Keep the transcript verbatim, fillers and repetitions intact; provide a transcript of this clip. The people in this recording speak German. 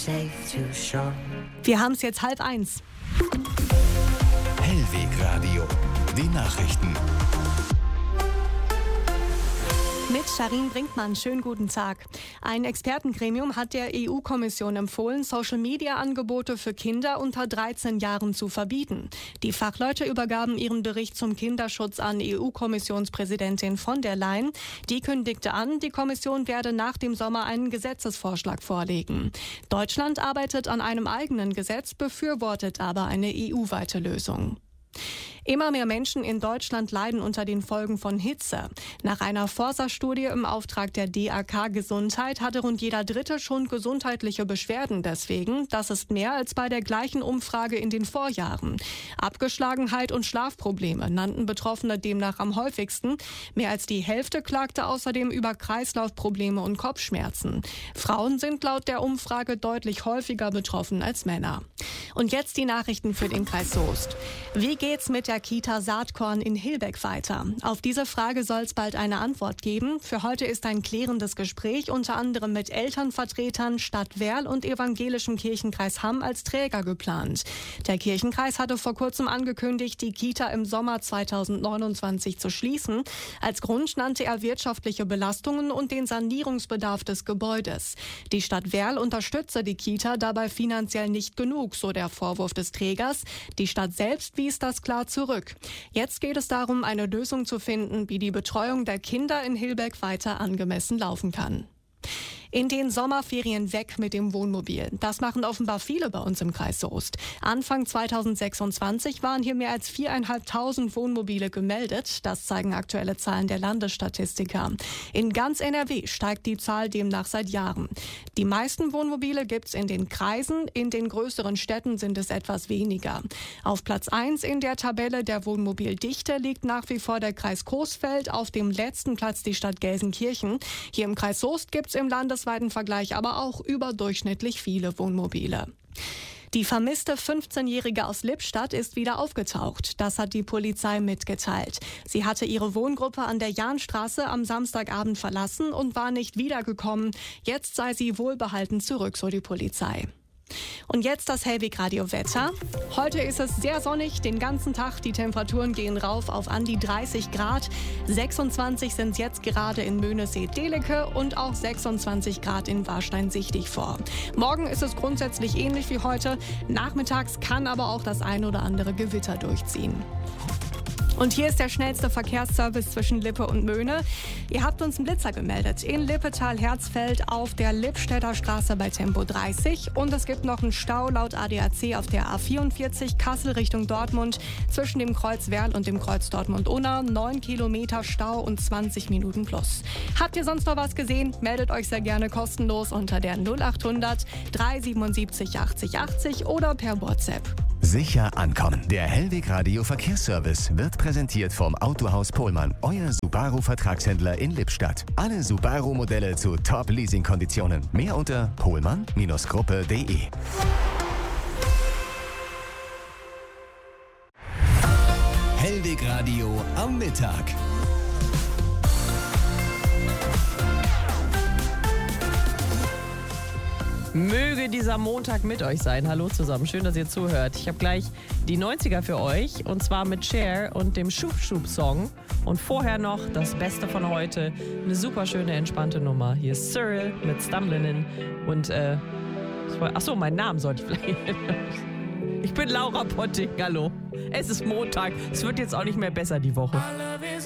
safe to shore. Wir haben es jetzt halb eins. Hellweg Radio, die Nachrichten. Mit Sharin Brinkmann, schönen guten Tag. Ein Expertengremium hat der E U-Kommission empfohlen, Social-Media-Angebote für Kinder unter dreizehn Jahren zu verbieten. Die Fachleute übergaben ihren Bericht zum Kinderschutz an E U-Kommissionspräsidentin von der Leyen. Die kündigte an, die Kommission werde nach dem Sommer einen Gesetzesvorschlag vorlegen. Deutschland arbeitet an einem eigenen Gesetz, befürwortet aber eine E U-weite Lösung. Immer mehr Menschen in Deutschland leiden unter den Folgen von Hitze. Nach einer Forsa-Studie im Auftrag der D A K Gesundheit hatte rund jeder Dritte schon gesundheitliche Beschwerden deswegen. Das ist mehr als bei der gleichen Umfrage in den Vorjahren. Abgeschlagenheit und Schlafprobleme nannten Betroffene demnach am häufigsten. Mehr als die Hälfte klagte außerdem über Kreislaufprobleme und Kopfschmerzen. Frauen sind laut der Umfrage deutlich häufiger betroffen als Männer. Und jetzt die Nachrichten für den Kreis Soest. Wie geht's mit der Kita Saatkorn in Hilbeck weiter? Auf diese Frage soll es bald eine Antwort geben. Für heute ist ein klärendes Gespräch unter anderem mit Elternvertretern, Stadt Werl und evangelischem Kirchenkreis Hamm als Träger geplant. Der Kirchenkreis hatte vor kurzem angekündigt, die Kita im Sommer zweitausendneunundzwanzig zu schließen. Als Grund nannte er wirtschaftliche Belastungen und den Sanierungsbedarf des Gebäudes. Die Stadt Werl unterstütze die Kita dabei finanziell nicht genug, so der Vorwurf des Trägers. Die Stadt selbst wies das klar zurück. Jetzt geht es darum, eine Lösung zu finden, wie die Betreuung der Kinder in Hilbeck weiter angemessen laufen kann. In den Sommerferien weg mit dem Wohnmobil. Das machen offenbar viele bei uns im Kreis Soest. Anfang zweitausendsechsundzwanzig waren hier mehr als viertausendfünfhundert Wohnmobile gemeldet. Das zeigen aktuelle Zahlen der Landesstatistiker. In ganz N R W steigt die Zahl demnach seit Jahren. Die meisten Wohnmobile gibt's in den Kreisen, in den größeren Städten sind es etwas weniger. Auf Platz eins in der Tabelle der Wohnmobildichte liegt nach wie vor der Kreis Coesfeld, auf dem letzten Platz die Stadt Gelsenkirchen. Hier im Kreis Soest gibt's im Landes weiten Vergleich aber auch überdurchschnittlich viele Wohnmobile. Die vermisste fünfzehnjährige aus Lippstadt ist wieder aufgetaucht. Das hat die Polizei mitgeteilt. Sie hatte ihre Wohngruppe an der Jahnstraße am Samstagabend verlassen und war nicht wiedergekommen. Jetzt sei sie wohlbehalten zurück, so die Polizei. Und jetzt das Hellweg Radio Wetter. Heute ist es sehr sonnig, den ganzen Tag. Die Temperaturen gehen rauf auf an die dreißig Grad. sechsundzwanzig sind es jetzt gerade in Möhnesee-Delecke und auch sechsundzwanzig Grad in Warstein-Sichtig vor. Morgen ist es grundsätzlich ähnlich wie heute. Nachmittags kann aber auch das ein oder andere Gewitter durchziehen. Und hier ist der schnellste Verkehrsservice zwischen Lippe und Möhne. Ihr habt uns einen Blitzer gemeldet. In Lippetal-Herzfeld auf der Lippstädter Straße bei Tempo dreißig. Und es gibt noch einen Stau laut A D A C auf der A vierundvierzig Kassel Richtung Dortmund zwischen dem Kreuz Werl und dem Kreuz Dortmund-Unna. neun Kilometer Stau und zwanzig Minuten plus. Habt ihr sonst noch was gesehen? Meldet euch sehr gerne kostenlos unter der null achthundert dreihundertsiebenundsiebzig achtzig achtzig oder per WhatsApp. Sicher ankommen. Der Hellweg Radio Verkehrsservice wird präsentiert vom Autohaus Pohlmann, euer Subaru-Vertragshändler in Lippstadt. Alle Subaru-Modelle zu Top-Leasing-Konditionen. Mehr unter pohlmann Gruppe punkt de. Hellweg Radio am Mittag. Möge dieser Montag mit euch sein. Hallo zusammen, schön, dass ihr zuhört. Ich habe gleich die neunziger für euch und zwar mit Cher und dem Schub-Schub-Song. Und vorher noch das Beste von heute, eine super schöne, entspannte Nummer. Hier ist Cyril mit Stumblin' und äh, achso, meinen Namen sollte ich vielleicht... Ich bin Laura Potting, hallo. Es ist Montag, es wird jetzt auch nicht mehr besser die Woche.